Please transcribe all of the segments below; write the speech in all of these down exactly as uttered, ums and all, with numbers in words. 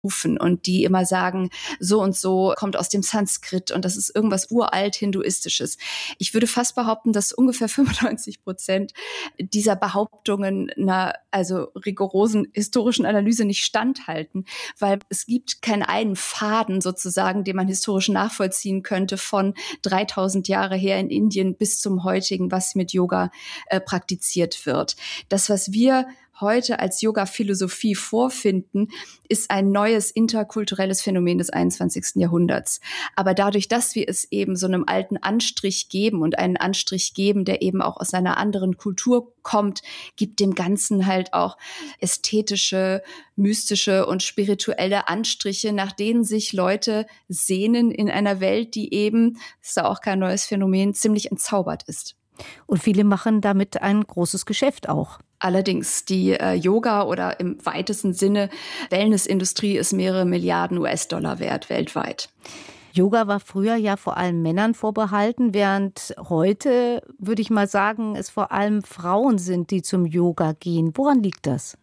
rufen und die immer sagen, so und so kommt aus dem Sanskrit und das ist irgendwas uralt Hinduistisches. Ich würde fast behaupten, dass ungefähr fünfundneunzig Prozent dieser Behauptungen einer also rigorosen historischen Analyse nicht standhalten, weil es gibt keinen einen Faden sozusagen, den man historisch nachvollziehen könnte von dreitausend Jahre her in Indien bis zum heutigen, was mit Yoga äh, praktiziert wird. Das, was wir heute als Yoga-Philosophie vorfinden, ist ein neues interkulturelles Phänomen des einundzwanzigsten Jahrhunderts. Aber dadurch, dass wir es eben so einem alten Anstrich geben und einen Anstrich geben, der eben auch aus einer anderen Kultur kommt, gibt dem Ganzen halt auch ästhetische, mystische und spirituelle Anstriche, nach denen sich Leute sehnen in einer Welt, die eben, das ist ja auch kein neues Phänomen, ziemlich entzaubert ist. Und viele machen damit ein großes Geschäft auch. Allerdings, die äh, Yoga- oder im weitesten Sinne Wellnessindustrie ist mehrere Milliarden U S-Dollar wert weltweit. Yoga war früher ja vor allem Männern vorbehalten, während heute, würde ich mal sagen, es vor allem Frauen sind, die zum Yoga gehen. Woran liegt das?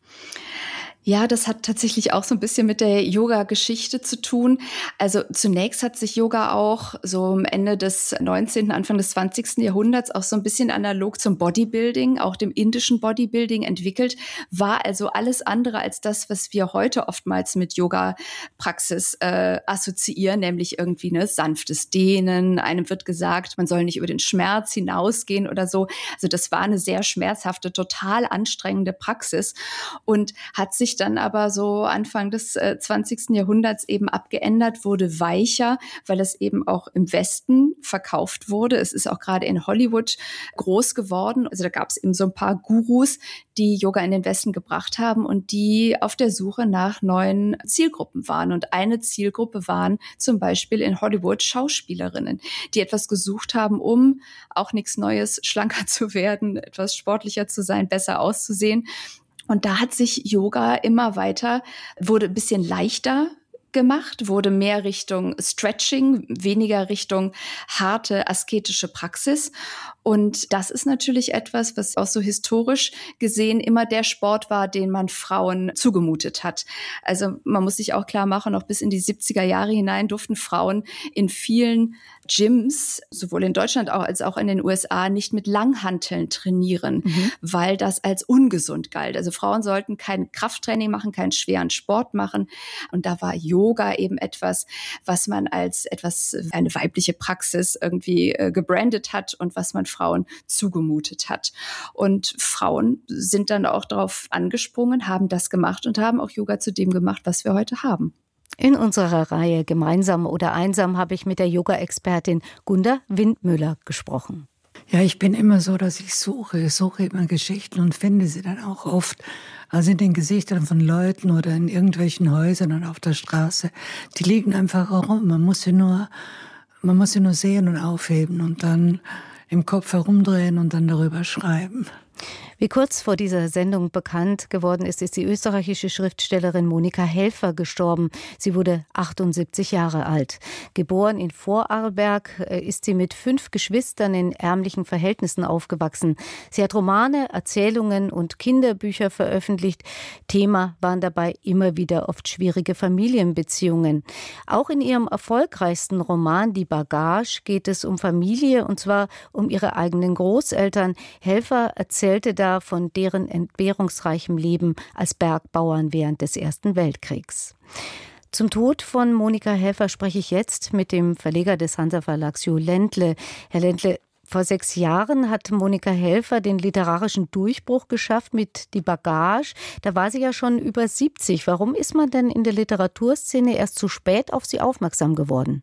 Ja, das hat tatsächlich auch so ein bisschen mit der Yoga-Geschichte zu tun. Also zunächst hat sich Yoga auch so am Ende des neunzehnten., Anfang des zwanzigsten Jahrhunderts auch so ein bisschen analog zum Bodybuilding, auch dem indischen Bodybuilding entwickelt, war also alles andere als das, was wir heute oftmals mit Yoga-Praxis äh, assoziieren, nämlich irgendwie ne sanftes Dehnen. Einem wird gesagt, man soll nicht über den Schmerz hinausgehen oder so. Also das war eine sehr schmerzhafte, total anstrengende Praxis und hat sich dann aber so Anfang des äh, zwanzigsten Jahrhunderts eben abgeändert, wurde weicher, weil es eben auch im Westen verkauft wurde. Es ist auch gerade in Hollywood groß geworden. Also da gab es eben so ein paar Gurus, die Yoga in den Westen gebracht haben und die auf der Suche nach neuen Zielgruppen waren. Und eine Zielgruppe waren zum Beispiel in Hollywood Schauspielerinnen, die etwas gesucht haben, um auch nichts Neues, schlanker zu werden, etwas sportlicher zu sein, besser auszusehen. Und da hat sich Yoga immer weiter, wurde ein bisschen leichter gemacht, wurde mehr Richtung Stretching, weniger Richtung harte asketische Praxis. Und das ist natürlich etwas, was auch so historisch gesehen immer der Sport war, den man Frauen zugemutet hat. Also man muss sich auch klar machen, noch bis in die siebziger Jahre hinein durften Frauen in vielen Gyms, sowohl in Deutschland als auch in den U S A, nicht mit Langhanteln trainieren, mhm. weil das als ungesund galt. Also Frauen sollten kein Krafttraining machen, keinen schweren Sport machen. Und da war Yoga eben etwas, was man als etwas, eine weibliche Praxis irgendwie äh, gebrandet hat und was man Frauen zugemutet hat. Und Frauen sind dann auch darauf angesprungen, haben das gemacht und haben auch Yoga zu dem gemacht, was wir heute haben. In unserer Reihe Gemeinsam oder Einsam habe ich mit der Yoga-Expertin Gunda Windmüller gesprochen. Ja, ich bin immer so, dass ich suche, suche immer Geschichten und finde sie dann auch oft. Also in den Gesichtern von Leuten oder in irgendwelchen Häusern und auf der Straße. Die liegen einfach herum. Man muss sie nur, man muss sie nur sehen und aufheben und dann im Kopf herumdrehen und dann darüber schreiben. Wie kurz vor dieser Sendung bekannt geworden ist, ist die österreichische Schriftstellerin Monika Helfer gestorben. Sie wurde achtundsiebzig Jahre alt. Geboren in Vorarlberg ist sie mit fünf Geschwistern in ärmlichen Verhältnissen aufgewachsen. Sie hat Romane, Erzählungen und Kinderbücher veröffentlicht. Thema waren dabei immer wieder oft schwierige Familienbeziehungen. Auch in ihrem erfolgreichsten Roman Die Bagage geht es um Familie, und zwar um ihre eigenen Großeltern. Helfer erzählte da von deren entbehrungsreichem Leben als Bergbauern während des Ersten Weltkriegs. Zum Tod von Monika Helfer spreche ich jetzt mit dem Verleger des Hansa-Verlags Jo Ländle. Herr Ländle, vor sechs Jahren hat Monika Helfer den literarischen Durchbruch geschafft mit Die Bagage. Da war sie ja schon über siebzig. Warum ist man denn in der Literaturszene erst zu spät auf sie aufmerksam geworden?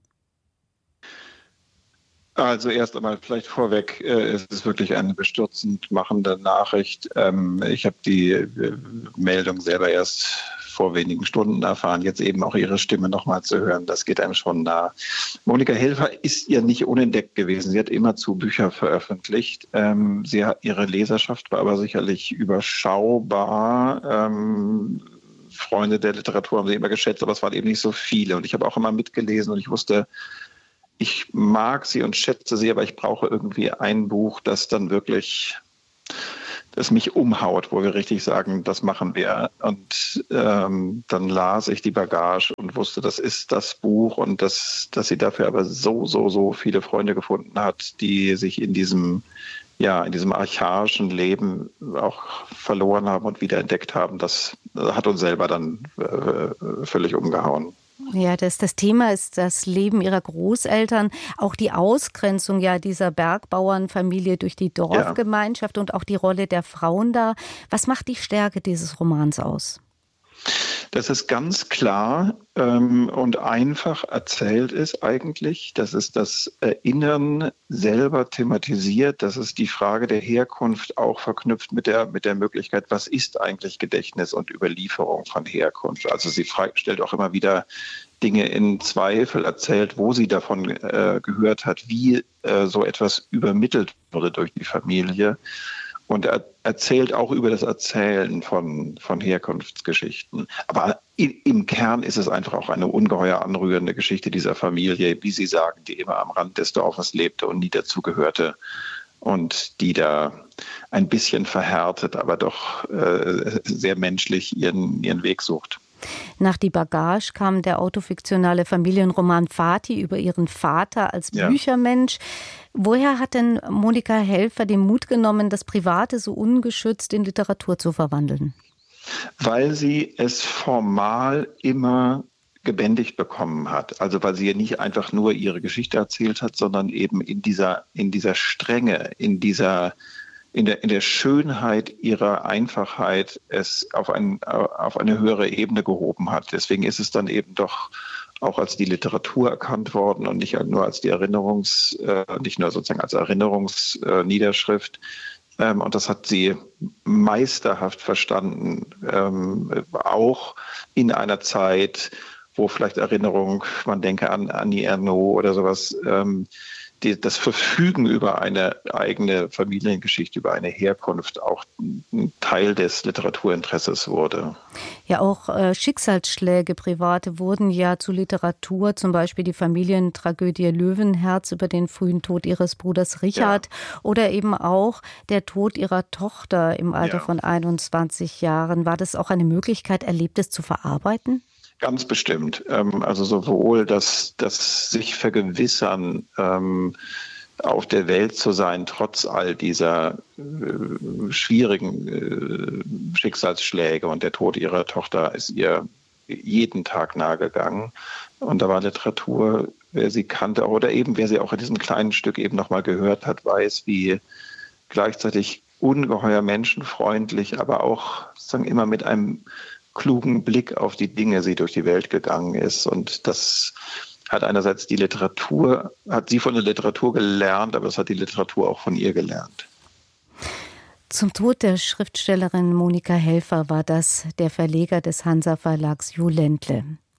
Also erst einmal vielleicht vorweg, äh, es ist wirklich eine bestürzend machende Nachricht. Ähm, ich habe die äh, Meldung selber erst vor wenigen Stunden erfahren, jetzt eben auch ihre Stimme nochmal zu hören, das geht einem schon nah. Monika Helfer ist ihr nicht unentdeckt gewesen. Sie hat immerzu Bücher veröffentlicht. Ähm, sie hat, ihre Leserschaft war aber sicherlich überschaubar. Ähm, Freunde der Literatur haben sie immer geschätzt, aber es waren eben nicht so viele. Und ich habe auch immer mitgelesen und ich wusste, ich mag sie und schätze sie, aber ich brauche irgendwie ein Buch, das dann wirklich das mich umhaut, wo wir richtig sagen, das machen wir. Und ähm, dann las ich die Bagage und wusste, das ist das Buch und dass, dass sie dafür aber so, so, so viele Freunde gefunden hat, die sich in diesem, ja, in diesem archaischen Leben auch verloren haben und wiederentdeckt haben. Das hat uns selber dann äh, völlig umgehauen. Ja, das, das Thema ist das Leben ihrer Großeltern, auch die Ausgrenzung ja dieser Bergbauernfamilie durch die Dorfgemeinschaft ja. und auch die Rolle der Frauen da. Was macht die Stärke dieses Romans aus? Dass es ganz klar ähm, und einfach erzählt ist eigentlich, dass es das Erinnern selber thematisiert, dass es die Frage der Herkunft auch verknüpft mit der, mit der Möglichkeit, was ist eigentlich Gedächtnis und Überlieferung von Herkunft. Also sie stellt auch immer wieder Dinge in Zweifel, erzählt, wo sie davon äh, gehört hat, wie äh, so etwas übermittelt wurde durch die Familie. Und er erzählt auch über das Erzählen von, von Herkunftsgeschichten. Aber im Kern ist es einfach auch eine ungeheuer anrührende Geschichte dieser Familie, wie Sie sagen, die immer am Rand des Dorfes lebte und nie dazugehörte. Und die da ein bisschen verhärtet, aber doch äh, sehr menschlich ihren, ihren Weg sucht. Nach Die Bagage kam der autofiktionale Familienroman Fatih über ihren Vater als ja. Büchermensch. Woher hat denn Monika Helfer den Mut genommen, das Private so ungeschützt in Literatur zu verwandeln? Weil sie es formal immer gebändigt bekommen hat. Also weil sie ja nicht einfach nur ihre Geschichte erzählt hat, sondern eben in dieser, in dieser Strenge, in dieser In der, in der Schönheit ihrer Einfachheit es auf, ein, auf eine höhere Ebene gehoben hat. Deswegen ist es dann eben doch auch als die Literatur erkannt worden und nicht nur als die Erinnerungs, äh, nicht nur sozusagen als Erinnerungsniederschrift. Ähm, und das hat sie meisterhaft verstanden, ähm, auch in einer Zeit, wo vielleicht Erinnerung, man denke an Annie Ernaux oder sowas, ähm, die, das Verfügen über eine eigene Familiengeschichte, über eine Herkunft auch ein Teil des Literaturinteresses wurde. Ja, auch äh, Schicksalsschläge, private, wurden ja zu Literatur, zum Beispiel die Familientragödie Löwenherz über den frühen Tod ihres Bruders Richard ja. oder eben auch der Tod ihrer Tochter im Alter ja. von einundzwanzig Jahren. War das auch eine Möglichkeit, Erlebtes zu verarbeiten? Ganz bestimmt. Also sowohl das, das sich vergewissern, auf der Welt zu sein, trotz all dieser schwierigen Schicksalsschläge, und der Tod ihrer Tochter ist ihr jeden Tag nahegegangen. Und da war Literatur, wer sie kannte, oder eben wer sie auch in diesem kleinen Stück eben nochmal gehört hat, weiß, wie gleichzeitig ungeheuer menschenfreundlich, aber auch sozusagen immer mit einem klugen Blick auf die Dinge sie durch die Welt gegangen ist. Und das hat einerseits die Literatur, hat sie von der Literatur gelernt, aber es hat die Literatur auch von ihr gelernt. Zum Tod der Schriftstellerin Monika Helfer war das der Verleger des Hansa-Verlags Jo Ländle.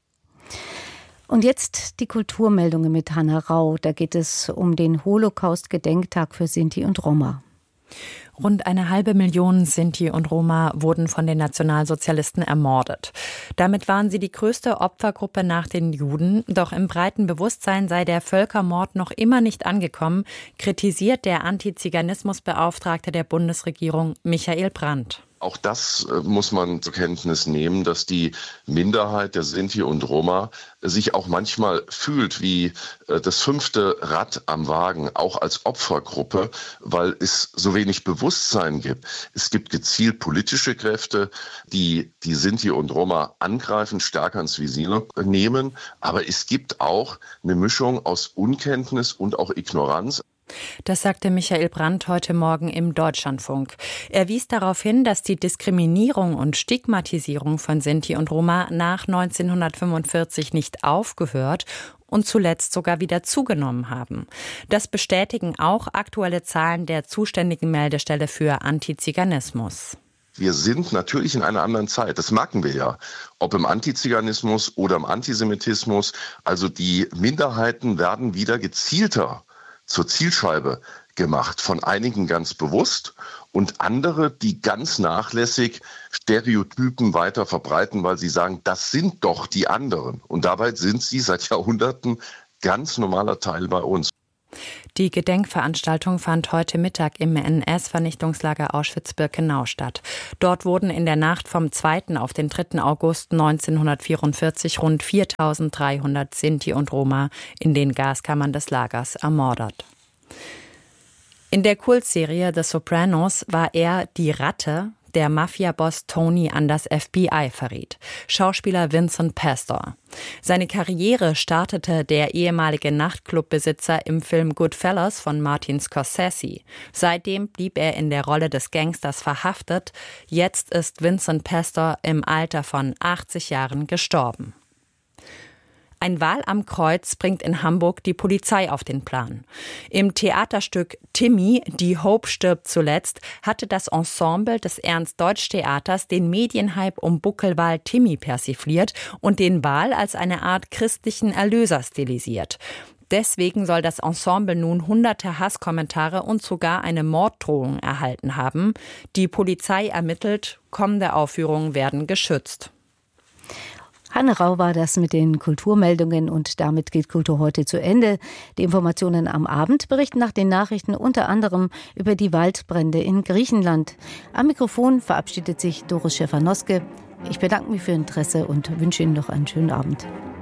Und jetzt die Kulturmeldungen mit Hanna Rau. Da geht es um den Holocaust-Gedenktag für Sinti und Roma. Rund eine halbe Million Sinti und Roma wurden von den Nationalsozialisten ermordet. Damit waren sie die größte Opfergruppe nach den Juden. Doch im breiten Bewusstsein sei der Völkermord noch immer nicht angekommen, kritisiert der Antiziganismusbeauftragte der Bundesregierung Michael Brandt. Auch das äh, muss man zur Kenntnis nehmen, dass die Minderheit der Sinti und Roma sich auch manchmal fühlt wie äh, das fünfte Rad am Wagen, auch als Opfergruppe, weil es so wenig Bewusstsein gibt. Es gibt gezielt politische Kräfte, die die Sinti und Roma angreifen, stärker ins Visier nehmen. Aber es gibt auch eine Mischung aus Unkenntnis und auch Ignoranz. Das sagte Michael Brandt heute Morgen im Deutschlandfunk. Er wies darauf hin, dass die Diskriminierung und Stigmatisierung von Sinti und Roma nach neunzehnhundertfünfundvierzig nicht aufgehört und zuletzt sogar wieder zugenommen haben. Das bestätigen auch aktuelle Zahlen der zuständigen Meldestelle für Antiziganismus. Wir sind natürlich in einer anderen Zeit, das merken wir ja, ob im Antiziganismus oder im Antisemitismus. Also die Minderheiten werden wieder gezielter zur Zielscheibe gemacht, von einigen ganz bewusst und andere, die ganz nachlässig Stereotypen weiter verbreiten, weil sie sagen, das sind doch die anderen. Und dabei sind sie seit Jahrhunderten ganz normaler Teil bei uns. Die Gedenkveranstaltung fand heute Mittag im N S-Vernichtungslager Auschwitz-Birkenau statt. Dort wurden in der Nacht vom zweiten auf den dritten August neunzehnhundertvierundvierzig rund viertausenddreihundert Sinti und Roma in den Gaskammern des Lagers ermordet. In der Kultserie The Sopranos war er die Ratte, der Mafia-Boss Tony an das F B I verriet. Schauspieler Vincent Pastor. Seine Karriere startete der ehemalige Nachtclubbesitzer im Film Goodfellas von Martin Scorsese. Seitdem blieb er in der Rolle des Gangsters verhaftet. Jetzt ist Vincent Pastor im Alter von achtzig Jahren gestorben. Ein Wal am Kreuz bringt in Hamburg die Polizei auf den Plan. Im Theaterstück Timmy, die Hope stirbt zuletzt, hatte das Ensemble des Ernst-Deutsch-Theaters den Medienhype um Buckelwal Timmy persifliert und den Wal als eine Art christlichen Erlöser stilisiert. Deswegen soll das Ensemble nun hunderte Hasskommentare und sogar eine Morddrohung erhalten haben. Die Polizei ermittelt, kommende Aufführungen werden geschützt. Hanne Rau war das mit den Kulturmeldungen und damit geht Kultur heute zu Ende. Die Informationen am Abend berichten nach den Nachrichten unter anderem über die Waldbrände in Griechenland. Am Mikrofon verabschiedet sich Doris Schäfer-Noske. Ich bedanke mich für Ihr Interesse und wünsche Ihnen noch einen schönen Abend.